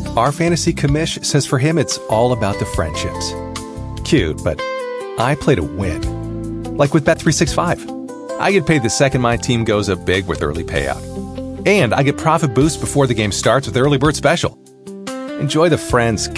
Our fantasy commish says for him it's all about the friendships. Cute, but I play to win. Like with Bet365. I get paid the second my team goes up big with early payout. And I get profit boost before the game starts with Early Bird Special. Enjoy the friends,